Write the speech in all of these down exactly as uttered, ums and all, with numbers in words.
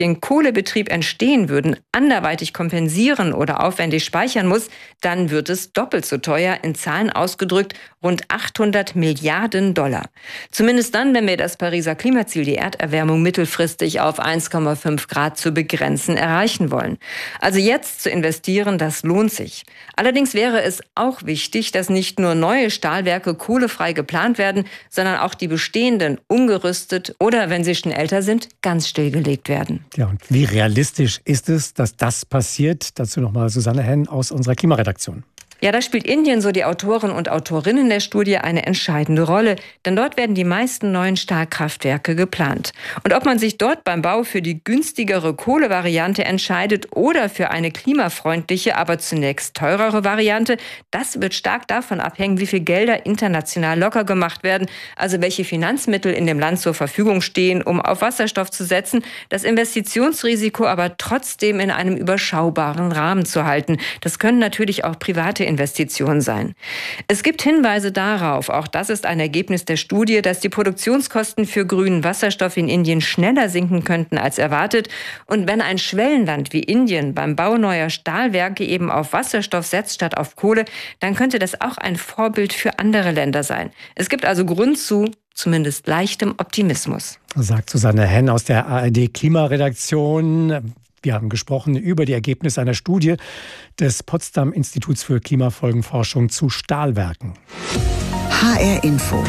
den Kohlebetrieb entstehen würden, anderweitig kompensieren oder aufwendig speichern muss, dann wird es doppelt so teuer, in Zahlen ausgedrückt rund achthundert Milliarden Dollar. Zumindest dann, wenn wir das Pariser Klimaziel, die Erderwärmung mittelfristig auf eins Komma fünf Grad zu begrenzen, erreichen wollen. Also jetzt zu investieren, das lohnt sich. Allerdings wäre es auch wichtig, dass nicht nur neue Stahlwerke kohlefrei geplant werden, sondern auch die bestehenden umgerüstet oder, wenn sie schon älter sind, ganz stillgelegt werden. Ja, und wie realistisch ist es, dass das passiert? Dazu nochmal Susanne Henn aus unserer Klimaredaktion. Ja, da spielt Indien, so die Autoren und Autorinnen der Studie, eine entscheidende Rolle. Denn dort werden die meisten neuen Stahlkraftwerke geplant. Und ob man sich dort beim Bau für die günstigere Kohlevariante entscheidet oder für eine klimafreundliche, aber zunächst teurere Variante, das wird stark davon abhängen, wie viel Gelder international locker gemacht werden, also welche Finanzmittel in dem Land zur Verfügung stehen, um auf Wasserstoff zu setzen, das Investitionsrisiko aber trotzdem in einem überschaubaren Rahmen zu halten. Das können natürlich auch private Investitionen sein. Es gibt Hinweise darauf, auch das ist ein Ergebnis der Studie, dass die Produktionskosten für grünen Wasserstoff in Indien schneller sinken könnten als erwartet. Und wenn ein Schwellenland wie Indien beim Bau neuer Stahlwerke eben auf Wasserstoff setzt statt auf Kohle, dann könnte das auch ein Vorbild für andere Länder sein. Es gibt also Grund zu zumindest leichtem Optimismus. Sagt Susanne Henn aus der A R D-Klimaredaktion. Wir haben gesprochen über die Ergebnisse einer Studie des Potsdam-Instituts für Klimafolgenforschung zu Stahlwerken. H R Info.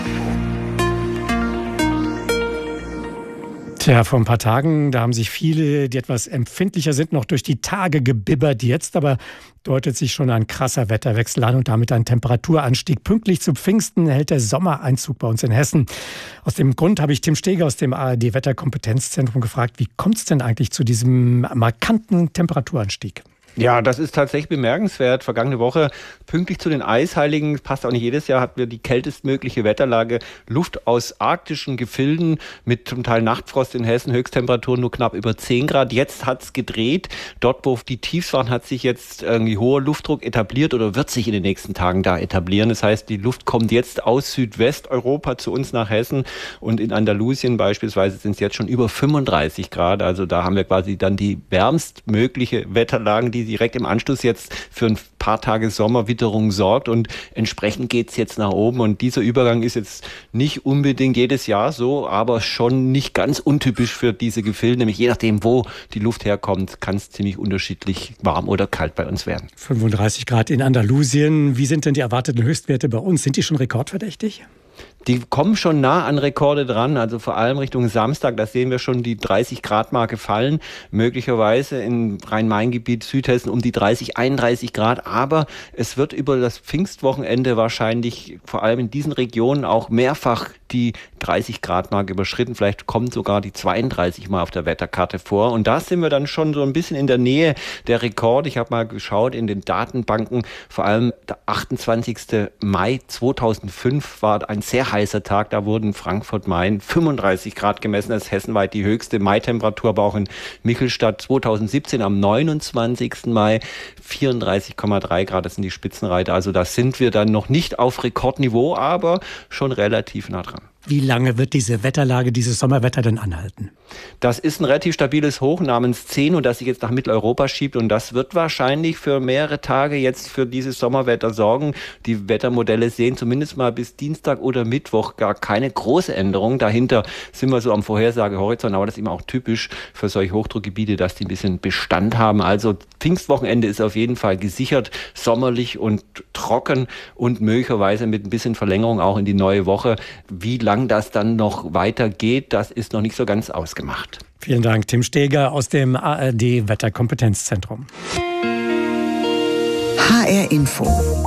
Tja, vor ein paar Tagen, da haben sich viele, die etwas empfindlicher sind, noch durch die Tage gebibbert. Jetzt aber deutet sich schon ein krasser Wetterwechsel an und damit ein Temperaturanstieg. Pünktlich zu Pfingsten hält der Sommereinzug bei uns in Hessen. Aus dem Grund habe ich Tim Steger aus dem A R D-Wetterkompetenzzentrum gefragt, wie kommt es denn eigentlich zu diesem markanten Temperaturanstieg? Ja, das ist tatsächlich bemerkenswert. Vergangene Woche, pünktlich zu den Eisheiligen, passt auch nicht jedes Jahr, hatten wir die kältestmögliche Wetterlage. Luft aus arktischen Gefilden mit zum Teil Nachtfrost in Hessen, Höchsttemperaturen nur knapp über zehn Grad. Jetzt hat's gedreht. Dort, wo die Tiefs waren, hat sich jetzt irgendwie hoher Luftdruck etabliert oder wird sich in den nächsten Tagen da etablieren. Das heißt, die Luft kommt jetzt aus Südwesteuropa zu uns nach Hessen und in Andalusien beispielsweise sind es jetzt schon über fünfunddreißig Grad. Also da haben wir quasi dann die wärmstmögliche Wetterlagen, die direkt im Anschluss jetzt für ein paar Tage Sommerwitterung sorgt und entsprechend geht es jetzt nach oben und dieser Übergang ist jetzt nicht unbedingt jedes Jahr so, aber schon nicht ganz untypisch für diese Gefilde, nämlich je nachdem, wo die Luft herkommt, kann es ziemlich unterschiedlich warm oder kalt bei uns werden. fünfunddreißig Grad in Andalusien. Wie sind denn die erwarteten Höchstwerte bei uns? Sind die schon rekordverdächtig? Die kommen schon nah an Rekorde dran, also vor allem Richtung Samstag, da sehen wir schon die dreißig Grad Marke fallen, möglicherweise im Rhein-Main-Gebiet Südhessen um die dreißig, einunddreißig Grad, aber es wird über das Pfingstwochenende wahrscheinlich vor allem in diesen Regionen auch mehrfach die dreißig Grad Marke überschritten, vielleicht kommt sogar die zweiunddreißig mal auf der Wetterkarte vor und da sind wir dann schon so ein bisschen in der Nähe der Rekorde. Ich habe mal geschaut in den Datenbanken, vor allem der achtundzwanzigsten Mai zweitausendfünf war ein sehr heißer Tag, da wurden Frankfurt-Main fünfunddreißig Grad gemessen, das ist hessenweit die höchste Maitemperatur, aber auch in Michelstadt zweitausendsiebzehn am neunundzwanzigsten Mai vierunddreißig Komma drei Grad, das sind die Spitzenreiter, also da sind wir dann noch nicht auf Rekordniveau, aber schon relativ nah dran. Wie lange wird diese Wetterlage, dieses Sommerwetter denn anhalten? Das ist ein relativ stabiles Hoch namens zehn und das sich jetzt nach Mitteleuropa schiebt und das wird wahrscheinlich für mehrere Tage jetzt für dieses Sommerwetter sorgen. Die Wettermodelle sehen zumindest mal bis Dienstag oder Mittwoch gar keine große Änderung. Dahinter sind wir so am Vorhersagehorizont, aber das ist eben auch typisch für solche Hochdruckgebiete, dass die ein bisschen Bestand haben. Also Pfingstwochenende ist auf jeden Fall gesichert, sommerlich und trocken und möglicherweise mit ein bisschen Verlängerung auch in die neue Woche. Wie lang das dann noch weitergeht, das ist noch nicht so ganz ausgemacht. Vielen Dank, Tim Steger aus dem A R D-Wetterkompetenzzentrum. H R Info.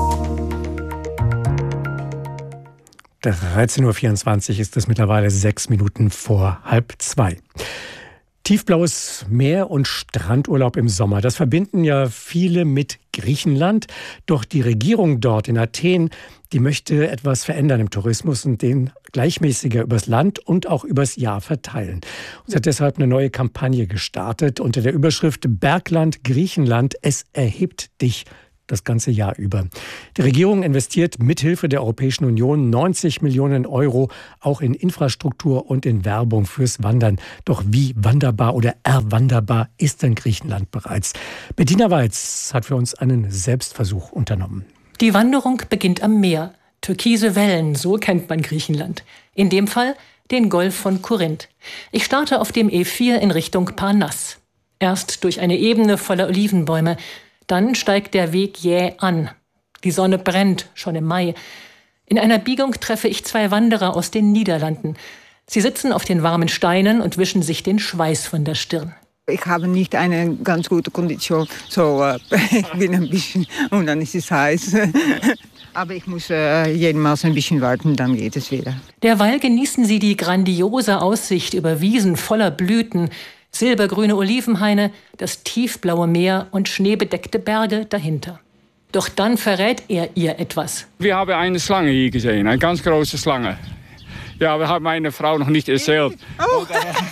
dreizehn Uhr vierundzwanzig ist es mittlerweile sechs Minuten vor halb zwei. Tiefblaues Meer und Strandurlaub im Sommer, das verbinden ja viele mit Griechenland. Doch die Regierung dort in Athen, die möchte etwas verändern im Tourismus und den gleichmäßiger übers Land und auch übers Jahr verteilen. Und sie hat deshalb eine neue Kampagne gestartet unter der Überschrift Bergland Griechenland, es erhebt dich. das ganze Jahr über. Die Regierung investiert mithilfe der Europäischen Union neunzig Millionen Euro auch in Infrastruktur und in Werbung fürs Wandern. Doch wie wanderbar oder erwanderbar ist denn Griechenland bereits? Bettina Weiz hat für uns einen Selbstversuch unternommen. Die Wanderung beginnt am Meer. Türkise Wellen, so kennt man Griechenland. In dem Fall den Golf von Korinth. Ich starte auf dem E vier in Richtung Parnass. Erst durch eine Ebene voller Olivenbäume. Dann steigt der Weg jäh an. Die Sonne brennt, schon im Mai. In einer Biegung treffe ich zwei Wanderer aus den Niederlanden. Sie sitzen auf den warmen Steinen und wischen sich den Schweiß von der Stirn. Ich habe nicht eine ganz gute Kondition. So, äh, ich bin ein bisschen und dann ist es heiß. Aber ich muss äh, jedenfalls ein bisschen warten, dann geht es wieder. Derweil genießen sie die grandiose Aussicht über Wiesen voller Blüten, silbergrüne Olivenhaine, das tiefblaue Meer und schneebedeckte Berge dahinter. Doch dann verrät er ihr etwas. Wir haben eine Schlange hier gesehen, eine ganz große Schlange. Ja, wir haben meine Frau noch nicht erzählt. Oh.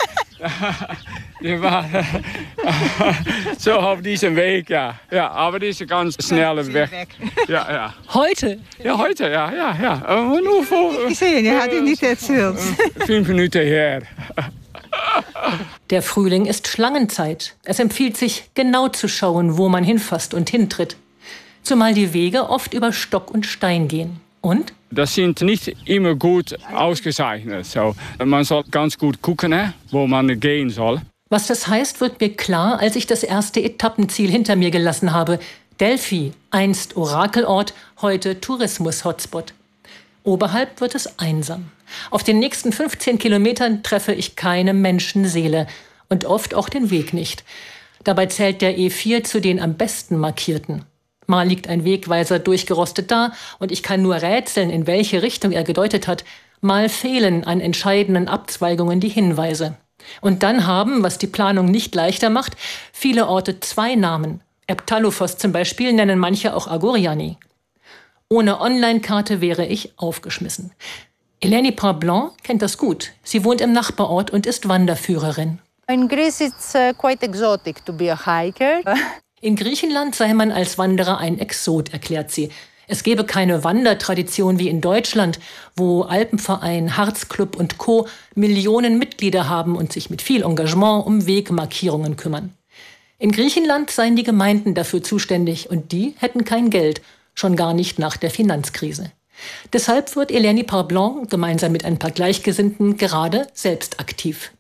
Die war so auf diesem Weg, ja. Ja, aber die ist ganz schnell weg. Ja, ja. Heute? Ja, heute, ja, ja, ja. Und nur vor, gesehen, er hat ihn nicht erzählt. Fünf Minuten her. Der Frühling ist Schlangenzeit. Es empfiehlt sich, genau zu schauen, wo man hinfasst und hintritt. Zumal die Wege oft über Stock und Stein gehen. Und? Das sind nicht immer gut ausgezeichnet. So, man soll ganz gut gucken, wo man gehen soll. Was das heißt, wird mir klar, als ich das erste Etappenziel hinter mir gelassen habe. Delphi, einst Orakelort, heute Tourismus-Hotspot. Oberhalb wird es einsam. Auf den nächsten fünfzehn Kilometern treffe ich keine Menschenseele und oft auch den Weg nicht. Dabei zählt der E vier zu den am besten markierten. Mal liegt ein Wegweiser durchgerostet da und ich kann nur rätseln, in welche Richtung er gedeutet hat. Mal fehlen an entscheidenden Abzweigungen die Hinweise. Und dann haben, was die Planung nicht leichter macht, viele Orte zwei Namen. Eptalophos zum Beispiel nennen manche auch Agoriani. Ohne Online-Karte wäre ich aufgeschmissen. Eleni Parblanc kennt das gut. Sie wohnt im Nachbarort und ist Wanderführerin. In Greece it's uh, quite exotic to be a hiker. In Griechenland sei man als Wanderer ein Exot, erklärt sie. Es gebe keine Wandertradition wie in Deutschland, wo Alpenverein, Harzclub und Co. Millionen Mitglieder haben und sich mit viel Engagement um Wegmarkierungen kümmern. In Griechenland seien die Gemeinden dafür zuständig und die hätten kein Geld, schon gar nicht nach der Finanzkrise. Deshalb wird Eleni Parblanc gemeinsam mit ein paar Gleichgesinnten gerade selbst aktiv.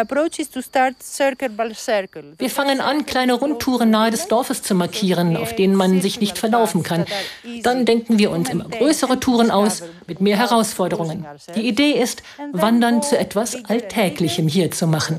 Wir fangen an, kleine Rundtouren nahe des Dorfes zu markieren, auf denen man sich nicht verlaufen kann. Dann denken wir uns immer größere Touren aus, mit mehr Herausforderungen. Die Idee ist, Wandern zu etwas Alltäglichem hier zu machen.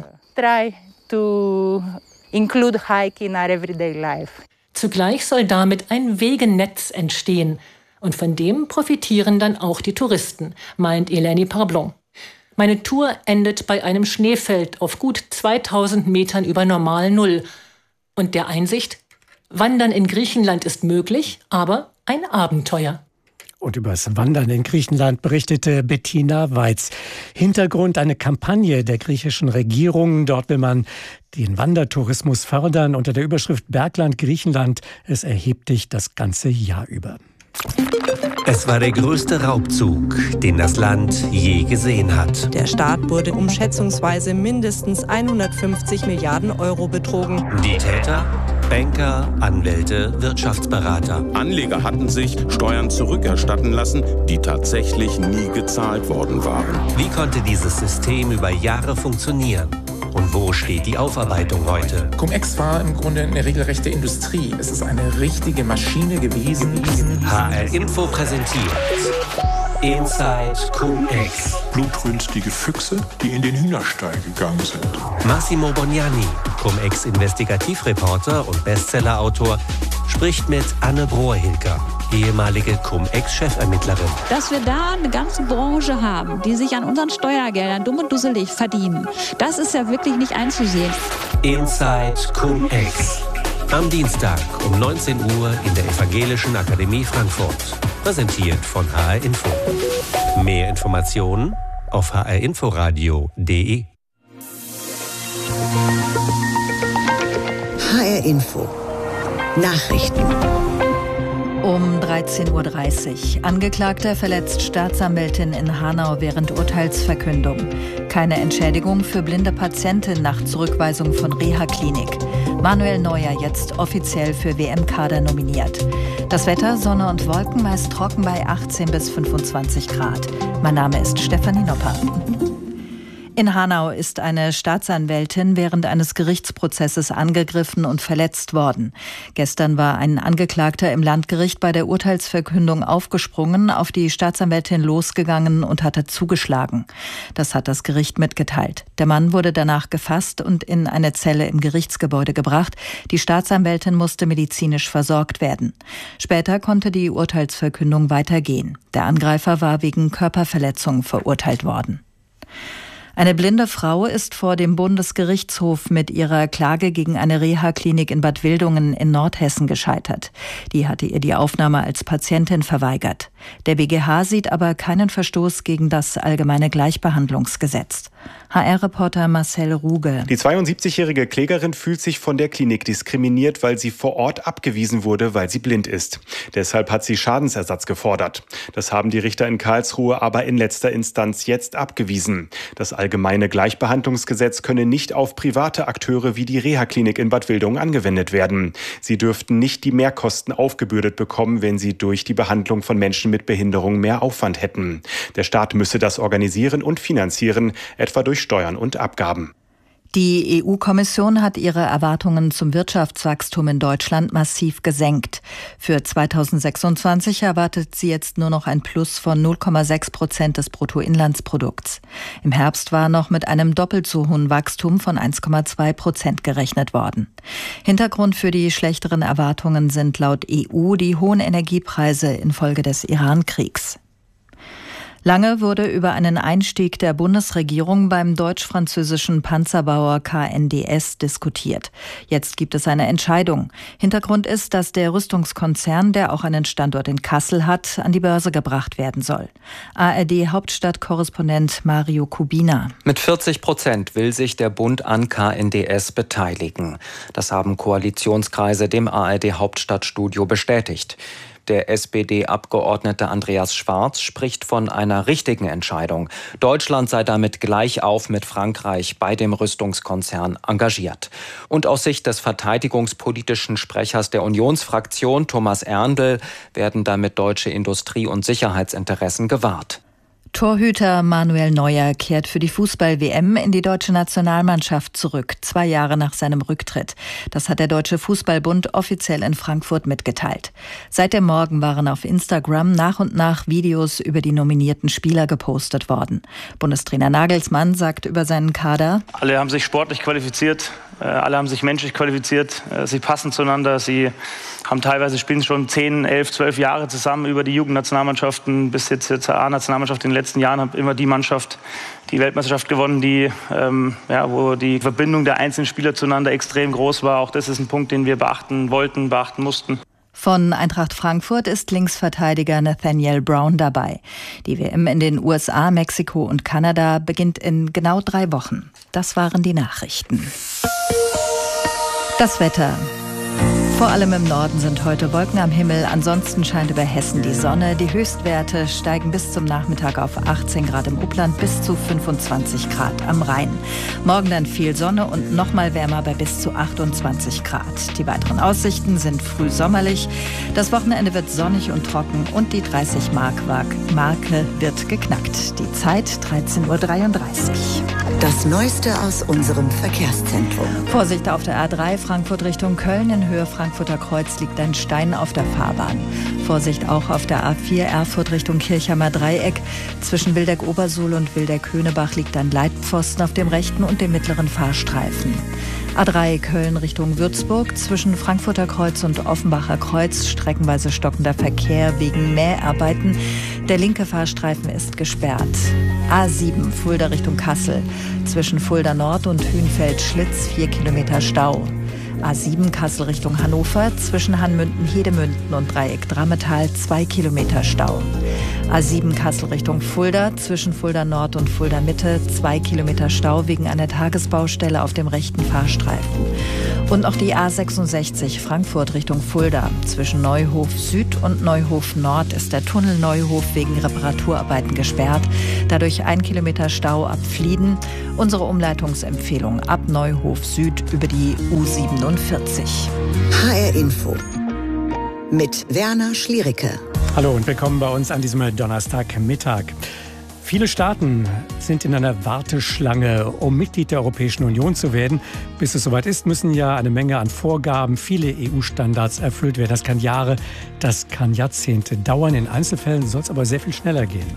Zugleich soll damit ein Wegenetz entstehen. Und von dem profitieren dann auch die Touristen, meint Eleni Parblanc. Meine Tour endet bei einem Schneefeld auf gut zweitausend Metern über Normal Null. Und der Einsicht, Wandern in Griechenland ist möglich, aber ein Abenteuer. Und über das Wandern in Griechenland berichtete Bettina Weiz. Hintergrund eine Kampagne der griechischen Regierung. Dort will man den Wandertourismus fördern unter der Überschrift Bergland Griechenland. Es erhebt dich das ganze Jahr über. Es war der größte Raubzug, den das Land je gesehen hat. Der Staat wurde um schätzungsweise mindestens hundertfünfzig Milliarden Euro betrogen. Die Täter? Banker, Anwälte, Wirtschaftsberater. Anleger hatten sich Steuern zurückerstatten lassen, die tatsächlich nie gezahlt worden waren. Wie konnte dieses System über Jahre funktionieren? Und wo steht die Aufarbeitung heute? Cum-Ex war im Grunde eine regelrechte Industrie. Es ist eine richtige Maschine gewesen. H R Info präsentiert Inside Cum-Ex. Blutrünstige Füchse, die in den Hühnerstall gegangen sind. Massimo Bognani, Cum-Ex-Investigativreporter und Bestsellerautor, spricht mit Anne Brohrhilker, ehemalige Cum-Ex-Chefermittlerin. Dass wir da eine ganze Branche haben, die sich an unseren Steuergeldern dumm und dusselig verdienen, das ist ja wirklich nicht einzusehen. Inside Cum-Ex. Am Dienstag um neunzehn Uhr in der Evangelischen Akademie Frankfurt. Präsentiert von H R Info. Mehr Informationen auf h r inforadio punkt d e. H R Info. Nachrichten. Um dreizehn Uhr dreißig. Angeklagter verletzt Staatsanwältin in Hanau während Urteilsverkündung. Keine Entschädigung für blinde Patientin nach Zurückweisung von Reha-Klinik. Manuel Neuer jetzt offiziell für W M-Kader nominiert. Das Wetter, Sonne und Wolken, meist trocken bei achtzehn bis fünfundzwanzig Grad. Mein Name ist Stefanie Nopper. In Hanau ist eine Staatsanwältin während eines Gerichtsprozesses angegriffen und verletzt worden. Gestern war ein Angeklagter im Landgericht bei der Urteilsverkündung aufgesprungen, auf die Staatsanwältin losgegangen und hatte zugeschlagen. Das hat das Gericht mitgeteilt. Der Mann wurde danach gefasst und in eine Zelle im Gerichtsgebäude gebracht. Die Staatsanwältin musste medizinisch versorgt werden. Später konnte die Urteilsverkündung weitergehen. Der Angreifer war wegen Körperverletzung verurteilt worden. Eine blinde Frau ist vor dem Bundesgerichtshof mit ihrer Klage gegen eine Reha-Klinik in Bad Wildungen in Nordhessen gescheitert. Die hatte ihr die Aufnahme als Patientin verweigert. Der B G H sieht aber keinen Verstoß gegen das allgemeine Gleichbehandlungsgesetz. H R-Reporter Marcel Ruge. Die zweiundsiebzigjährige Klägerin fühlt sich von der Klinik diskriminiert, weil sie vor Ort abgewiesen wurde, weil sie blind ist. Deshalb hat sie Schadensersatz gefordert. Das haben die Richter in Karlsruhe aber in letzter Instanz jetzt abgewiesen. Das allgemeine Gleichbehandlungsgesetz könne nicht auf private Akteure wie die Reha-Klinik in Bad Wildungen angewendet werden. Sie dürften nicht die Mehrkosten aufgebürdet bekommen, wenn sie durch die Behandlung von Menschen mit Behinderung mehr Aufwand hätten. Der Staat müsse das organisieren und finanzieren, etwa durch Steuern und Abgaben. Die E U-Kommission hat ihre Erwartungen zum Wirtschaftswachstum in Deutschland massiv gesenkt. Für zweitausendsechsundzwanzig erwartet sie jetzt nur noch ein Plus von null Komma sechs Prozent des Bruttoinlandsprodukts. Im Herbst war noch mit einem doppelt so hohen Wachstum von eins Komma zwei Prozent gerechnet worden. Hintergrund für die schlechteren Erwartungen sind laut E U die hohen Energiepreise infolge des Iran-Kriegs. Lange wurde über einen Einstieg der Bundesregierung beim deutsch-französischen Panzerbauer K N D S diskutiert. Jetzt gibt es eine Entscheidung. Hintergrund ist, dass der Rüstungskonzern, der auch einen Standort in Kassel hat, an die Börse gebracht werden soll. A R D-Hauptstadtkorrespondent Mario Kubina. Mit vierzig Prozent will sich der Bund an K N D S beteiligen. Das haben Koalitionskreise dem A R D-Hauptstadtstudio bestätigt. Der S P D-Abgeordnete Andreas Schwarz spricht von einer richtigen Entscheidung. Deutschland sei damit gleich auf mit Frankreich bei dem Rüstungskonzern engagiert. Und aus Sicht des verteidigungspolitischen Sprechers der Unionsfraktion, Thomas Erndl, werden damit deutsche Industrie- und Sicherheitsinteressen gewahrt. Torhüter Manuel Neuer kehrt für die Fußball-W M in die deutsche Nationalmannschaft zurück, zwei Jahre nach seinem Rücktritt. Das hat der Deutsche Fußballbund offiziell in Frankfurt mitgeteilt. Seit dem Morgen waren auf Instagram nach und nach Videos über die nominierten Spieler gepostet worden. Bundestrainer Nagelsmann sagt über seinen Kader: Alle haben sich sportlich qualifiziert, alle haben sich menschlich qualifiziert, sie passen zueinander, sie haben teilweise spielen schon zehn, elf, zwölf Jahre zusammen über die Jugendnationalmannschaften bis jetzt zur A-Nationalmannschaft. In den letzten Jahren hat immer die Mannschaft die Weltmeisterschaft gewonnen, die, ähm, ja, wo die Verbindung der einzelnen Spieler zueinander extrem groß war. Auch das ist ein Punkt, den wir beachten wollten, beachten mussten. Von Eintracht Frankfurt ist Linksverteidiger Nathaniel Brown dabei. Die W M in den U S A, Mexiko und Kanada beginnt in genau drei Wochen. Das waren die Nachrichten. Das Wetter. Vor allem im Norden sind heute Wolken am Himmel, ansonsten scheint über Hessen die Sonne. Die Höchstwerte steigen bis zum Nachmittag auf achtzehn Grad im Upland bis zu fünfundzwanzig Grad am Rhein. Morgen dann viel Sonne und noch mal wärmer bei bis zu achtundzwanzig Grad. Die weiteren Aussichten sind früh sommerlich. Das Wochenende wird sonnig und trocken und die dreißig Mark-Marke wird geknackt. Die Zeit dreizehn Uhr dreiunddreißig. Das Neueste aus unserem Verkehrszentrum. Vorsicht auf der A drei Frankfurt Richtung Köln. In Höhe Frankfurter Kreuz liegt ein Stein auf der Fahrbahn. Vorsicht auch auf der A vier Erfurt Richtung Kirchheimer Dreieck. Zwischen Wildeck-Obersuhl und Wildeck-Höhnebach liegt ein Leitpfosten auf dem rechten und dem mittleren Fahrstreifen. A drei Köln Richtung Würzburg. Zwischen Frankfurter Kreuz und Offenbacher Kreuz streckenweise stockender Verkehr wegen Mäharbeiten. Der linke Fahrstreifen ist gesperrt. A sieben Fulda Richtung Kassel. Zwischen Fulda Nord und Hünfeld-Schlitz vier Kilometer Stau. A sieben Kassel Richtung Hannover, zwischen Hanmünden-Hedemünden und Dreieck Drammetal zwei Kilometer Stau. A sieben Kassel Richtung Fulda, zwischen Fulda Nord und Fulda Mitte zwei Kilometer Stau wegen einer Tagesbaustelle auf dem rechten Fahrstreifen. Und noch die A sechsundsechzig Frankfurt Richtung Fulda. Zwischen Neuhof Süd und Neuhof Nord ist der Tunnel Neuhof wegen Reparaturarbeiten gesperrt. Dadurch ein Kilometer Stau ab Flieden. Unsere Umleitungsempfehlung ab Neuhof Süd über die U siebenundvierzig. H R Info mit Werner Schliericke. Hallo und willkommen bei uns an diesem Donnerstagmittag. Viele Staaten sind in einer Warteschlange, um Mitglied der Europäischen Union zu werden. Bis es soweit ist, müssen ja eine Menge an Vorgaben, viele E U-Standards erfüllt werden. Das kann Jahre, das kann Jahrzehnte dauern. In Einzelfällen soll es aber sehr viel schneller gehen.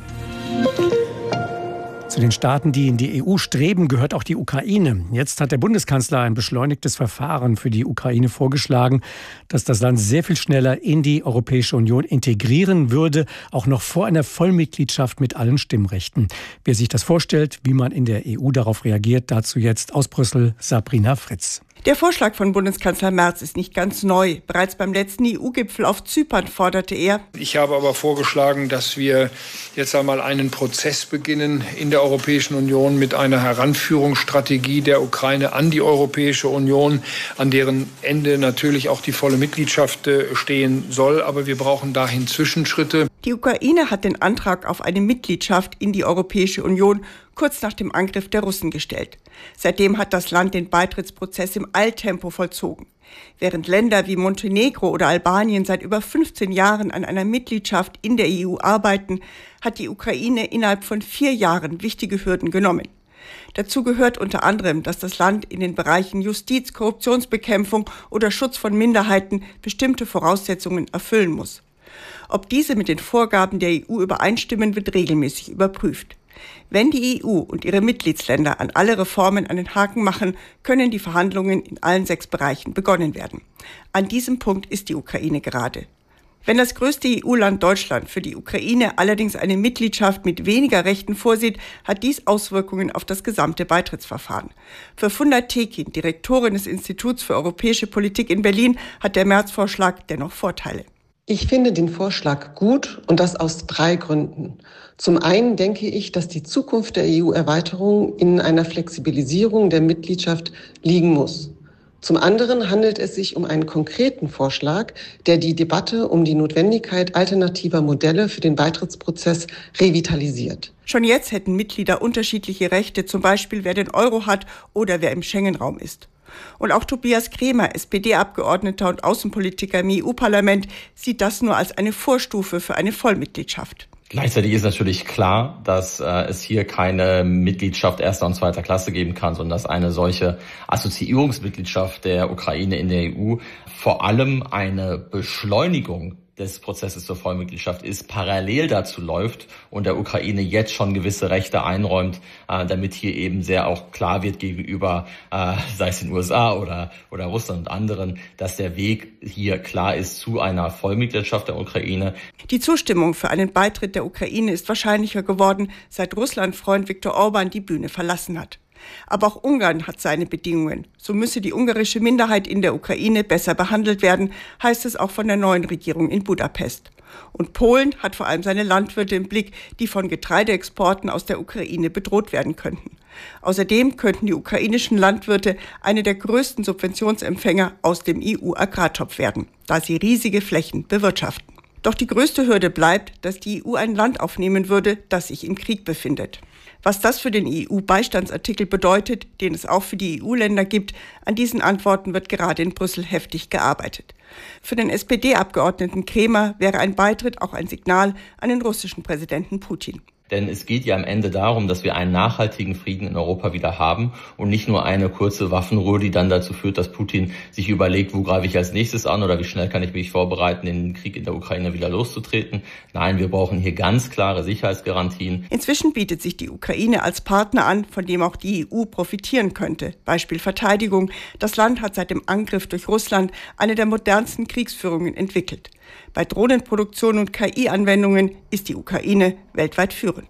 Zu den Staaten, die in die E U streben, gehört auch die Ukraine. Jetzt hat der Bundeskanzler ein beschleunigtes Verfahren für die Ukraine vorgeschlagen, das das Land sehr viel schneller in die Europäische Union integrieren würde, auch noch vor einer Vollmitgliedschaft mit allen Stimmrechten. Wer sich das vorstellt, wie man in der E U darauf reagiert, dazu jetzt aus Brüssel Sabrina Fritz. Der Vorschlag von Bundeskanzler Merz ist nicht ganz neu. Bereits beim letzten E U-Gipfel auf Zypern forderte er: Ich habe aber vorgeschlagen, dass wir jetzt einmal einen Prozess beginnen in der Europäischen Union mit einer Heranführungsstrategie der Ukraine an die Europäische Union, an deren Ende natürlich auch die volle Mitgliedschaft stehen soll. Aber wir brauchen dahin Zwischenschritte. Die Ukraine hat den Antrag auf eine Mitgliedschaft in die Europäische Union kurz nach dem Angriff der Russen gestellt. Seitdem hat das Land den Beitrittsprozess im Eiltempo vollzogen. Während Länder wie Montenegro oder Albanien seit über fünfzehn Jahren an einer Mitgliedschaft in der E U arbeiten, hat die Ukraine innerhalb von vier Jahren wichtige Hürden genommen. Dazu gehört unter anderem, dass das Land in den Bereichen Justiz, Korruptionsbekämpfung oder Schutz von Minderheiten bestimmte Voraussetzungen erfüllen muss. Ob diese mit den Vorgaben der E U übereinstimmen, wird regelmäßig überprüft. Wenn die E U und ihre Mitgliedsländer an alle Reformen einen Haken machen, können die Verhandlungen in allen sechs Bereichen begonnen werden. An diesem Punkt ist die Ukraine gerade. Wenn das größte E U-Land Deutschland für die Ukraine allerdings eine Mitgliedschaft mit weniger Rechten vorsieht, hat dies Auswirkungen auf das gesamte Beitrittsverfahren. Für Funda Tekin, Direktorin des Instituts für europäische Politik in Berlin, hat der Merz-Vorschlag dennoch Vorteile. Ich finde den Vorschlag gut und das aus drei Gründen. Zum einen denke ich, dass die Zukunft der E U-Erweiterung in einer Flexibilisierung der Mitgliedschaft liegen muss. Zum anderen handelt es sich um einen konkreten Vorschlag, der die Debatte um die Notwendigkeit alternativer Modelle für den Beitrittsprozess revitalisiert. Schon jetzt hätten Mitglieder unterschiedliche Rechte, zum Beispiel wer den Euro hat oder wer im Schengen-Raum ist. Und auch Tobias Kremer, S P D-Abgeordneter und Außenpolitiker im E U-Parlament, sieht das nur als eine Vorstufe für eine Vollmitgliedschaft. Gleichzeitig ist natürlich klar, dass äh, es hier keine Mitgliedschaft erster und zweiter Klasse geben kann, sondern dass eine solche Assoziierungsmitgliedschaft der Ukraine in der E U vor allem eine Beschleunigung des Prozesses zur Vollmitgliedschaft ist, parallel dazu läuft und der Ukraine jetzt schon gewisse Rechte einräumt, äh, damit hier eben sehr auch klar wird gegenüber, äh, sei es den U S A oder, oder Russland und anderen, dass der Weg hier klar ist zu einer Vollmitgliedschaft der Ukraine. Die Zustimmung für einen Beitritt der Ukraine ist wahrscheinlicher geworden, seit Russland-Freund Viktor Orban die Bühne verlassen hat. Aber auch Ungarn hat seine Bedingungen. So müsse die ungarische Minderheit in der Ukraine besser behandelt werden, heißt es auch von der neuen Regierung in Budapest. Und Polen hat vor allem seine Landwirte im Blick, die von Getreideexporten aus der Ukraine bedroht werden könnten. Außerdem könnten die ukrainischen Landwirte eine der größten Subventionsempfänger aus dem E U-Agrartopf werden, da sie riesige Flächen bewirtschaften. Doch die größte Hürde bleibt, dass die E U ein Land aufnehmen würde, das sich im Krieg befindet. Was das für den E U-Beistandsartikel bedeutet, den es auch für die E U-Länder gibt, an diesen Antworten wird gerade in Brüssel heftig gearbeitet. Für den S P D-Abgeordneten Kremer wäre ein Beitritt auch ein Signal an den russischen Präsidenten Putin. Denn es geht ja am Ende darum, dass wir einen nachhaltigen Frieden in Europa wieder haben und nicht nur eine kurze Waffenruhe, die dann dazu führt, dass Putin sich überlegt, wo greife ich als nächstes an oder wie schnell kann ich mich vorbereiten, den Krieg in der Ukraine wieder loszutreten. Nein, wir brauchen hier ganz klare Sicherheitsgarantien. Inzwischen bietet sich die Ukraine als Partner an, von dem auch die E U profitieren könnte. Beispiel Verteidigung. Das Land hat seit dem Angriff durch Russland eine der modernsten Kriegsführungen entwickelt. Bei Drohnenproduktion und K I-Anwendungen ist die Ukraine weltweit führend.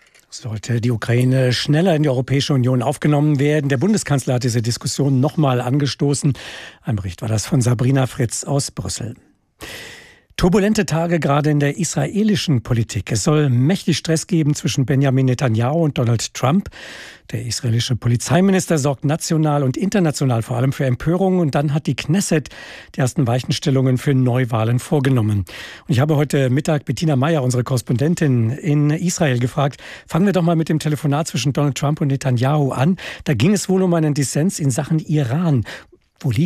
Sollte die Ukraine schneller in die Europäische Union aufgenommen werden? Der Bundeskanzler hat diese Diskussion nochmal angestoßen. Ein Bericht war das von Sabrina Fritz aus Brüssel. Turbulente Tage gerade in der israelischen Politik. Es soll mächtig Stress geben zwischen Benjamin Netanyahu und Donald Trump. Der israelische Polizeiminister sorgt national und international vor allem für Empörungen. Und dann hat die Knesset die ersten Weichenstellungen für Neuwahlen vorgenommen. Und ich habe heute Mittag Bettina Meyer, unsere Korrespondentin in Israel, gefragt, fangen wir doch mal mit dem Telefonat zwischen Donald Trump und Netanyahu an. Da ging es wohl um einen Dissens in Sachen Iran. Wo liegt